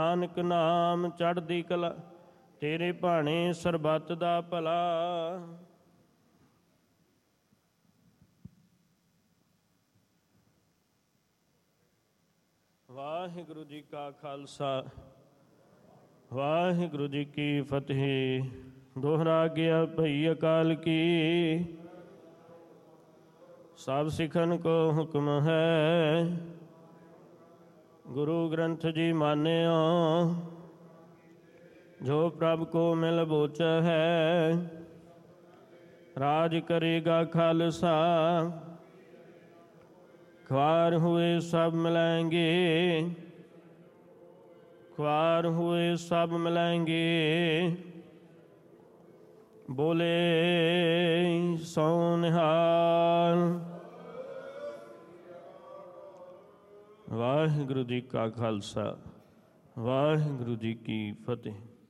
ਨਾਨਕ ਨਾਮ ਚੜ੍ਹਦੀ ਕਲਾ, ਤੇਰੇ ਭਾਣੇ ਸਰਬੱਤ ਦਾ ਭਲਾ। ਵਾਹਿਗੁਰੂ ਜੀ ਕਾ ਖਾਲਸਾ, ਵਾਹਿਗੁਰੂ ਜੀ ਕੀ ਫਤਿਹ। ਦੋਹਰਾ ਗਿਆ ਭਈ ਅਕਾਲ ਕੀ, ਸਭ ਸਿੱਖਨ ਕੋ ਹੁਕਮ ਹੈ। ਗੁਰੂ ਗ੍ਰੰਥ ਜੀ ਮਾਨਿਓ, ਜੋ ਪ੍ਰਭ ਕੋ ਮਿਲ ਬੋਚ ਹੈ। ਰਾਜ ਕਰੇਗਾ ਖਾਲਸਾ, ख्वार हुए सब मिलाएंगे, ख्वार हुए सब मिलाएंगे। बोले सो निहाल। वाहिगुरु जी का खालसा, वाहिगुरु जी की फतेह।